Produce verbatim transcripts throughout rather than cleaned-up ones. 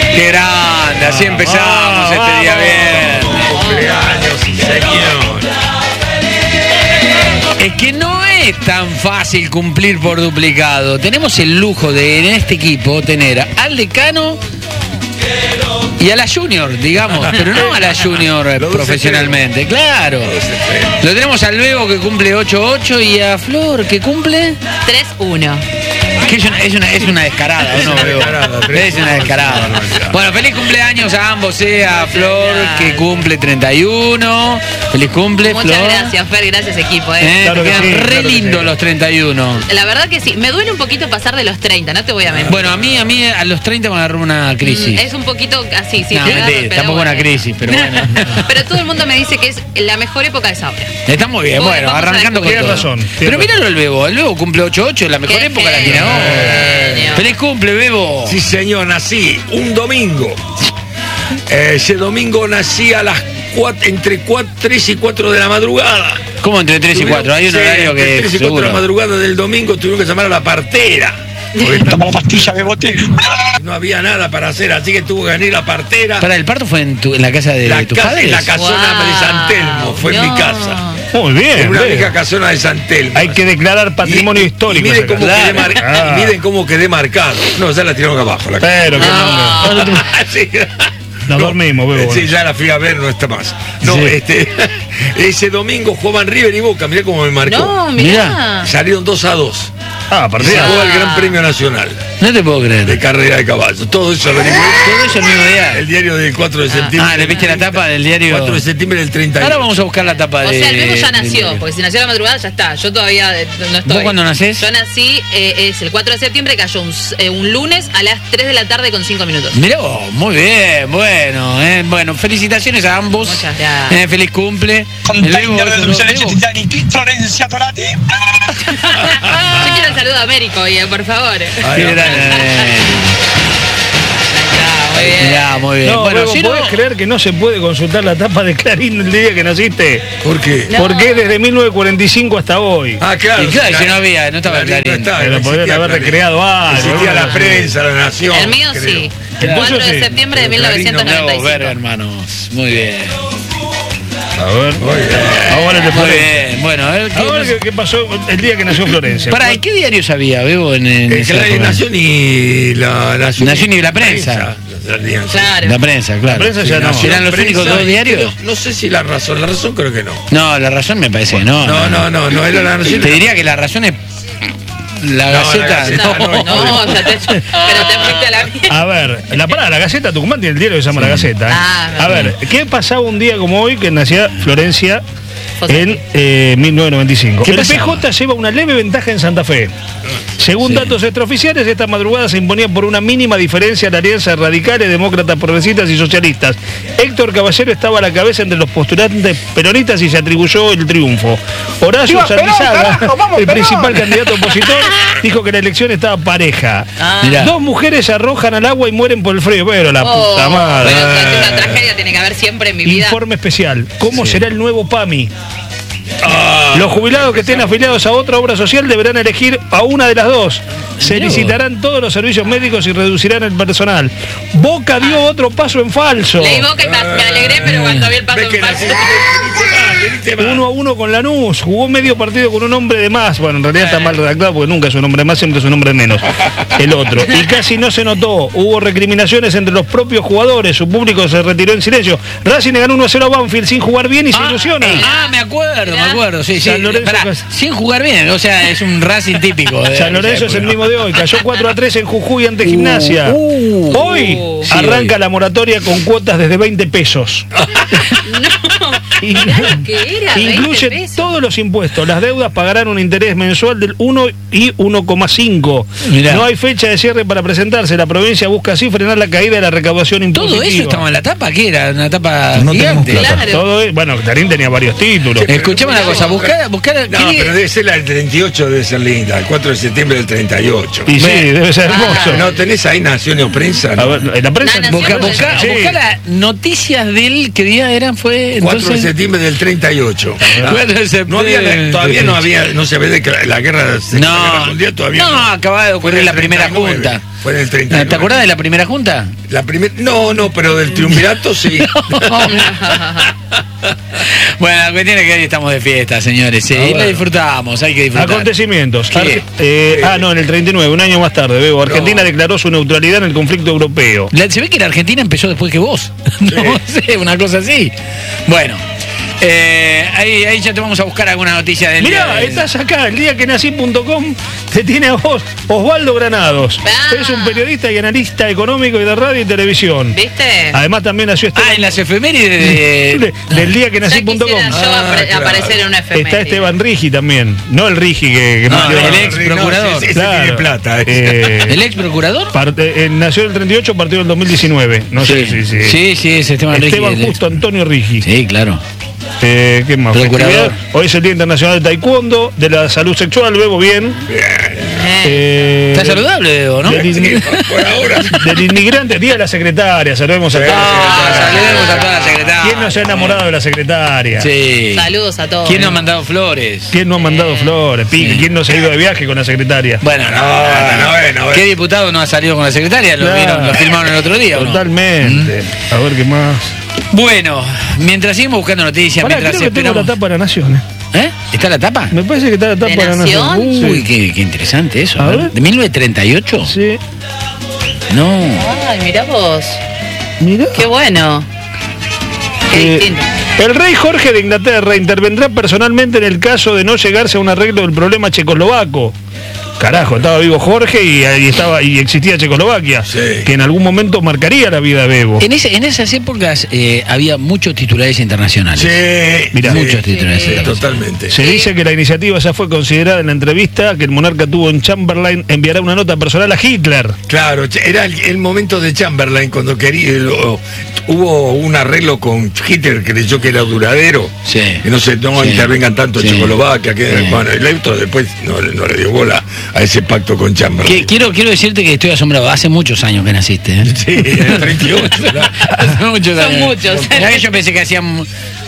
Qué grande, así empezamos ah, este día bien. Cumpleaños, sí, señor. Es que no es tan fácil cumplir por duplicado. Tenemos el lujo de en este equipo tener al decano y a la junior, digamos, pero no a la junior profesionalmente, claro. Lo tenemos al Bebo que cumple ocho ocho y a Flor que cumple tres uno. Que es una, es una, es una descarada, ¿no? Bebo? Es una descarada. Bueno, feliz cumpleaños a ambos, eh, a Flor que cumple treinta y uno. Feliz cumple, Muchas Flor. gracias, Fer, gracias equipo. Eh. Eh, Claro te que quedan sí, re claro que lindos sí. los treinta y uno. La verdad que sí, me duele un poquito pasar de los treinta, no te voy a mentir. Bueno, a mí, a mí a los treinta me agarró una crisis. Mm, Es un poquito así, sí. No, te agarro, mentira, pero tampoco bueno. una crisis, pero bueno. Pero todo el mundo me dice que es la mejor época de ahora. Está muy bien, Bueno, bueno, vamos a arrancando con descubrir. todo. Tienes razón, Pero tienes míralo el Bebo, el Bebo cumple ocho ocho, la mejor Qué época la tiene genio. ahora. Feliz cumple, Bebo. Sí, señor, nací un domingo. Eh, ese domingo nací a las cuatro, entre cuatro, tres y cuatro de la madrugada. ¿Cómo entre tres y cuatro? Hay un Sí, horario entre que tres y cuatro de la seguro. madrugada del domingo tuvieron que llamar a la partera. Porque Como pastilla de bote. no había nada para hacer, así que tuvo que venir la partera. Para el parto fue en, tu, en la casa de, la de tus casa, padres. en la casona Wow. de San Telmo, fue en mi No. casa. Muy bien. En una bien. vieja casona de San Telmo. Hay que declarar patrimonio Y- histórico. Y miren esa cómo, casa. quedé mar- Ah. y miren cómo quedé marcado. No, ya la tiraron abajo. La Pero que No. no. Sí. Nos dormimos, Bebo. Sí, ya la fui a ver, no está más. No, Sí. este, ese domingo jugaban River y Boca, mirá cómo me marcó. No, mirá. Salieron dos a dos. Ah, Y se partida. jugó el Gran Premio Nacional No te puedo de creer. carrera de caballo. Todo eso averigué. Todo eso el mismo día. El diario del cuatro de septiembre. Ah, ¿le viste la tapa del diario? cuatro de septiembre del treinta y uno. Ahora vamos a buscar la tapa O de. sea, el Bebo ya del nació, diario. porque si nació a la madrugada ya está. Yo todavía eh, no estoy. ¿Vos cuándo nacés? Yo nací, eh, es el cuatro de septiembre, cayó un, s- eh, un lunes a las tres de la tarde con cinco minutos. Mirá vos, muy bien, bueno, eh, bueno, felicitaciones a ambos. Muchas gracias. Eh, feliz cumple. El Bebo, Container eso, de dulce de Bebo. leche Titanic, Florencia Torati. Yo quiero el saludo a Américo, oye, por favor. Ay, Qué grande. Muy bien. Mirá, muy bien. No, bueno, Bebo, si no- ¿podés creer que no se puede consultar la tapa de Clarín el día que naciste? ¿Por qué? No. Porque es desde mil novecientos cuarenta y cinco hasta hoy. Ah, claro. Y claro, Clarín- si no había, no estaba Clarín. no estaba, Pero no podrían existía haber Clarín. recreado algo, Existía la alguna prensa, la nación. El mío creo. sí. El cuatro tuyo de sí. septiembre de El mil novecientos Clarín no noventa y Bravo, ver, cinco. hermanos. Muy bien. A ver. Muy bien. Ahora te Muy pones. bien. Bueno, a ver A ver qué. qué, qué pasó el día que nació Florencia. Para, ¿qué diarios había, Bebo, en, en El esa Clarín época? Nación y la Nación. Nación y la prensa. La alianza. Claro. La prensa, claro. La prensa ya Sí, no. Nación, ¿Eran los prensa únicos dos y- diarios? No, no sé si la razón, la razón creo que no. No, la razón me parece que no. No, no, no, no era la Nación. Te diría que la razón es la No, Gaceta. la Gaceta no. no, No, ya te, pero te fuiste a la mierda. A ver, la parada, la Gaceta Tucumán tiene el diario que se llama La Gaceta. ¿eh? Ah, a ver, ¿qué pasaba un día como hoy que nacía Florencia en eh, mil novecientos noventa y cinco? ¿Qué El pasaba? P J lleva una leve ventaja en Santa Fe. Según Sí. datos extraoficiales, esta madrugada se imponía por una mínima diferencia la alianza de radicales, demócratas, progresistas y socialistas. Héctor Caballero estaba a la cabeza entre los postulantes peronistas y se atribuyó el triunfo. Horacio ¡Viva Perón, Sandizaga, carajo! ¡Vamos, el Perón! principal candidato opositor, dijo que la elección estaba pareja. Ah. Mirá. Dos mujeres se arrojan al agua y mueren por el frío. Pero la Oh, puta madre. Bueno, o sea, una tragedia tiene que haber siempre en mi vida. Informe especial. ¿Cómo será el nuevo PAMI? Ah, Los jubilados que estén afiliados a otra obra social deberán elegir a una de las dos. Se Mirá vos. licitarán todos los servicios médicos y reducirán el personal. Boca dio otro paso en falso. Leí Boca y me, me alegré, pero cuando vi el paso ves que en la falso. Uno a uno con Lanús, jugó medio partido con un hombre de más. Bueno, en realidad está mal redactado porque nunca es un hombre de más, siempre es un hombre de menos. El otro. Y casi no se notó. Hubo recriminaciones entre los propios jugadores. Su público se retiró en silencio. Racing le ganó uno a cero a Banfield sin jugar bien y se ilusiona. Ah, me acuerdo, me acuerdo. Sí, sí. San Lorenzo Pará, Cas- sin jugar bien, o sea, es un Racing típico. de San Lorenzo es esa el época. mismo de hoy. Cayó cuatro a tres en Jujuy ante Gimnasia. uh, hoy sí, arranca hoy. la moratoria con cuotas desde veinte pesos. Y- ¿Qué era? veinte Incluye pesos. todos los impuestos. Las deudas pagarán un interés mensual del uno y uno coma cinco. Mirá. No hay fecha de cierre para presentarse. La provincia busca así frenar la caída de la recaudación impositiva. Todo eso estaba en la tapa, ¿qué era? Una tapa No tenemos gigante. plata. Claro. Todo es- bueno, Clarín tenía varios títulos. Escuchame una cosa, buscar, buscar No, ¿qué- pero debe ser la del treinta y ocho, debe ser linda. El cuatro de septiembre del treinta y ocho. Y sí, Ve. debe ser hermoso. Ah, ¿no tenés ahí Nación o Prensa? A No. ver, en la prensa. Nada, busca, Siempre busca, Sí. busca las noticias del que día eran fue cuatro de entonces septiembre del treinta y ocho. cuatro de septiembre. No había, todavía no había, no se ve de que la guerra, No, la guerra mundial todavía no, no. acababa de ocurrir la primera treinta y nueve. junta. Fue en el treinta y nueve. ¿Te acordás de la primera junta? La primer, no, no, pero del triunvirato sí. Bueno, la cuestión es que hoy estamos de fiesta, señores. Sí, Ah, bueno. la disfrutamos, hay que disfrutar. Acontecimientos. ¿Qué? Ar- eh, ah, no, en el treinta y nueve, un año más tarde, Bebo. Argentina No. declaró su neutralidad en el conflicto europeo. La- se ve que la Argentina empezó después que vos. No sé, una cosa así. Bueno, eh, ahí, ahí ya te vamos a buscar alguna noticia del día Mirá, de- estás acá, el día que nací punto com te tiene a vos, Osvaldo Granados. Ah. Es un periodista y analista económico y de radio y televisión. ¿Viste? Además también nació Esteban. Ah, en las efemérides de... de- del día que Ya nací punto com. quisiera yo Ah, apre- claro. aparecer en una efeméride. Está Esteban Rigi también. No el Rigi que, que No, nació- el ex procurador. ese, ese Claro. tiene plata. ese. Eh, ¿El ex procurador? parte- eh, nació en el treinta y ocho, partió en el dos mil diecinueve. No sé si. si- Sí, sí, es Esteban Rigi, Esteban el ex- Justo Antonio Rigi. Sí, claro. Eh, ¿Qué más? Procurador. Festividad. Hoy es el Día Internacional de Taekwondo, de la salud sexual, Bebo, bien. Eh, Eh, Está del- saludable, Bebo, ¿no? del, Sí, in- por ahora. del inmigrante, Día de la secretaria, saludemos a todos. Ah, saludemos a toda la secretaria. ¿Quién no se ha enamorado de la secretaria? Sí. Saludos a todos. ¿Quién nos ha mandado flores? ¿Quién no ha mandado flores? Pique, Sí. ¿quién no se ha ido de viaje con la secretaria? Bueno, no, No, no, bueno, ¿Qué bueno. diputado no ha salido con la secretaria? Lo, Claro. vieron, lo filmaron el otro día, ¿o no? Totalmente. A ver qué más. Bueno, mientras seguimos buscando noticias, Pará, mientras creo que tengo la esperamos... tapa de la Nación. ¿eh? ¿Eh? ¿Está la tapa? Me parece que está la tapa ¿De de la Nación. Nación? Uy, qué, qué interesante eso. A A ver. ver. ¿De mil novecientos treinta y ocho? Sí. No. Ay, mirá vos. Mira. Qué bueno. Qué Eh, distinto. el rey Jorge de Inglaterra intervendrá personalmente en el caso de no llegarse a un arreglo del problema checoslovaco. Carajo, estaba vivo Jorge y, y estaba y existía Checoslovaquia, Sí. que en algún momento marcaría la vida de Bebo. En, ese, en esas épocas eh, había muchos titulares internacionales. Sí, Mirá. Muchos titulares Sí. internacionales. totalmente. Se dice que la iniciativa ya fue considerada en la entrevista que el monarca tuvo en Chamberlain, enviará una nota personal a Hitler. Claro, ch- era el, el momento de Chamberlain cuando quería, lo- hubo un arreglo con Hitler, creyó que era duradero, Sí. que no se no Sí. intervengan tanto Sí. Checoslovaquia, que Sí. bueno, el electo después no, no le dio bola a ese pacto con Chamberlain. Que- quiero, quiero decirte que estoy asombrado. Hace muchos años que naciste. ¿eh? Sí, en el treinta y ocho, claro. Hace muchos Son años. muchos. Mirá que yo pensé que hacían...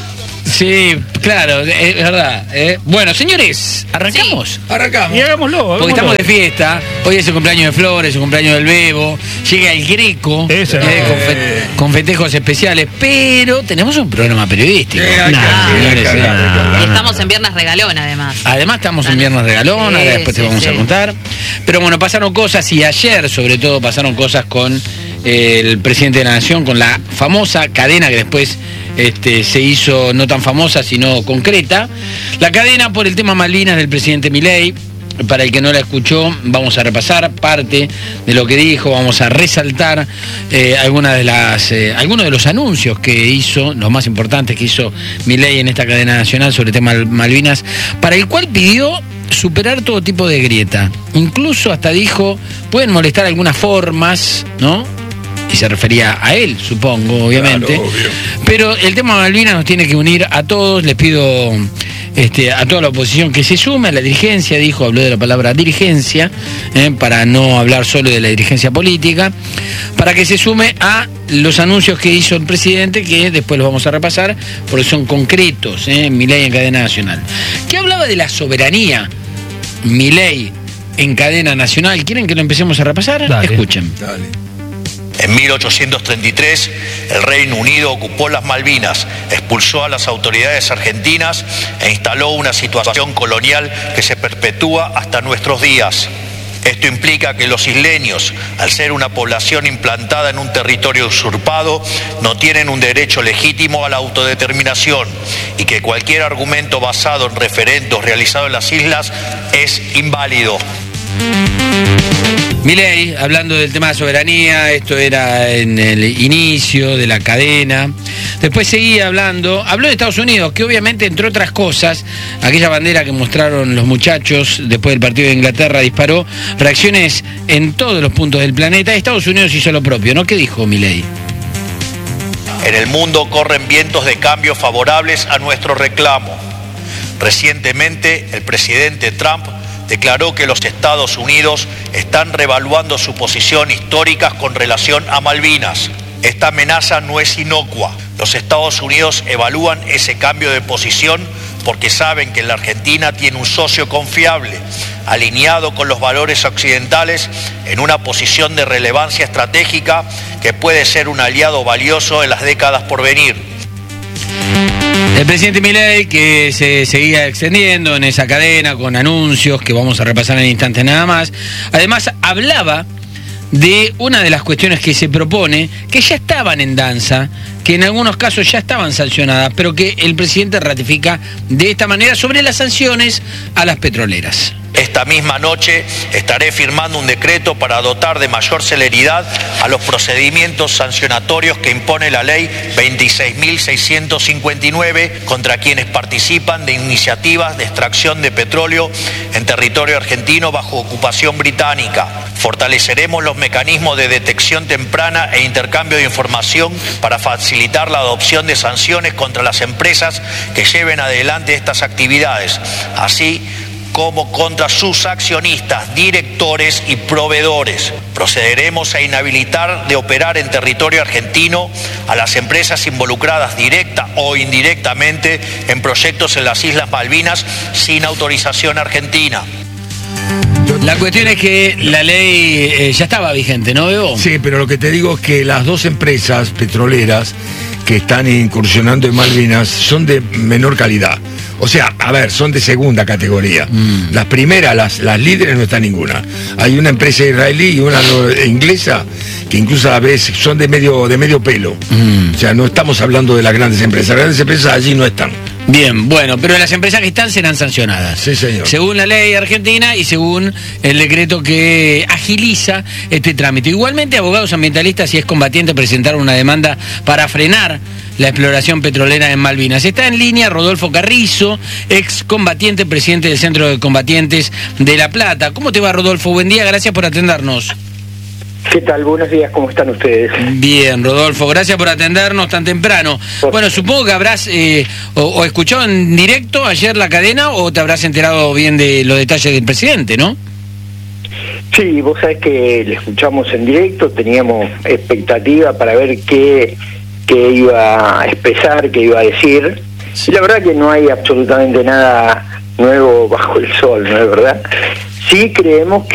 Sí, claro, es verdad. ¿eh? Bueno, señores, ¿arrancamos? Arrancamos. Y hagámoslo, hagámoslo. Porque estamos de fiesta. Hoy es el cumpleaños de Flores, el cumpleaños del Bebo. Llega el Greco Ese. eh, con, fe- con festejos especiales. Pero tenemos un programa periodístico. Sí, hay que Nah, hacer, hay que señores, hablar, hay que hablar. Y estamos en Viernes Regalón, además. Además estamos en Viernes Regalón, ahora Sí, después te sí, vamos a sí. contar. Pero bueno, pasaron cosas y ayer sobre todo pasaron cosas con eh, el presidente de la Nación, con la famosa cadena que después este, se hizo no tan famosa sino concreta. La cadena por el tema Malvinas del presidente Milei. Para el que no la escuchó, vamos a repasar parte de lo que dijo, vamos a resaltar eh, algunas de las, eh, algunos de los anuncios que hizo, los más importantes que hizo Milei en esta cadena nacional sobre el tema Malvinas, para el cual pidió superar todo tipo de grieta. Incluso hasta dijo, pueden molestar algunas formas, ¿no? Y se refería a él, supongo, obviamente. Claro, obvio. Pero el tema Malvinas nos tiene que unir a todos. Les pido este, a toda la oposición que se sume a la dirigencia, dijo, habló de la palabra dirigencia, eh, para no hablar solo de la dirigencia política, para que se sume a los anuncios que hizo el presidente, que después los vamos a repasar, porque son concretos, eh, Milei en cadena nacional. Que hablaba de la soberanía, Milei en cadena nacional. ¿Quieren que lo empecemos a repasar? Dale. Escuchen. Dale. En mil ochocientos treinta y tres, el Reino Unido ocupó las Malvinas, expulsó a las autoridades argentinas e instaló una situación colonial que se perpetúa hasta nuestros días. Esto implica que los isleños, al ser una población implantada en un territorio usurpado, no tienen un derecho legítimo a la autodeterminación y que cualquier argumento basado en referendos realizados en las islas es inválido. Milei, hablando del tema de soberanía, esto era en el inicio de la cadena. Después seguía hablando, habló de Estados Unidos, que obviamente, entre otras cosas, aquella bandera que mostraron los muchachos después del partido de Inglaterra disparó reacciones en todos los puntos del planeta. Estados Unidos hizo lo propio, ¿no? ¿Qué dijo Milei? En el mundo corren vientos de cambio favorables a nuestro reclamo. Recientemente, el presidente Trump declaró que los Estados Unidos están revaluando su posición histórica con relación a Malvinas. Esta amenaza no es inocua. Los Estados Unidos evalúan ese cambio de posición porque saben que la Argentina tiene un socio confiable, alineado con los valores occidentales, en una posición de relevancia estratégica que puede ser un aliado valioso en las décadas por venir. El presidente Milei, que se seguía extendiendo en esa cadena con anuncios que vamos a repasar en instantes nada más, además hablaba de una de las cuestiones que se propone, que ya estaban en danza, que en algunos casos ya estaban sancionadas, pero que el presidente ratifica de esta manera sobre las sanciones a las petroleras. Esta misma noche estaré firmando un decreto para dotar de mayor celeridad a los procedimientos sancionatorios que impone la ley veintiséis mil seiscientos cincuenta y nueve contra quienes participan de iniciativas de extracción de petróleo en territorio argentino bajo ocupación británica. Fortaleceremos los mecanismos de detección temprana e intercambio de información para facilitar la adopción de sanciones contra las empresas que lleven adelante estas actividades, así como contra sus accionistas, directores y proveedores. Procederemos a inhabilitar de operar en territorio argentino a las empresas involucradas directa o indirectamente en proyectos en las Islas Malvinas sin autorización argentina. La cuestión es que la ley eh, ya estaba vigente, ¿no, Bebo? Sí, pero lo que te digo es que las dos empresas petroleras que están incursionando en Malvinas son de menor calidad. O sea, a ver, son de segunda categoría. Mm. Las primeras, las, las líderes, no está ninguna. Hay una empresa israelí y una inglesa que incluso a la vez son de medio, de medio pelo. Mm. O sea, no estamos hablando de las grandes empresas. Las grandes empresas allí no están. Bien, bueno, pero las empresas que están serán sancionadas. Sí, señor. Según la ley argentina y según el decreto que agiliza este trámite. Igualmente, abogados ambientalistas y excombatientes presentaron una demanda para frenar la exploración petrolera en Malvinas. Está en línea Rodolfo Carrizo, excombatiente, presidente del Centro de Combatientes de La Plata. ¿Cómo te va, Rodolfo? Buen día, gracias por atendernos. ¿Qué tal? Buenos días, ¿cómo están ustedes? Bien, Rodolfo, gracias por atendernos tan temprano. Bueno, supongo que habrás eh, o, o escuchado en directo ayer la cadena o te habrás enterado bien de los detalles del presidente, ¿no? Sí, vos sabés que le escuchamos en directo, teníamos expectativa para ver qué, qué iba a expresar, qué iba a decir. Sí. Y la verdad que no hay absolutamente nada nuevo bajo el sol, ¿no es verdad? Sí creemos que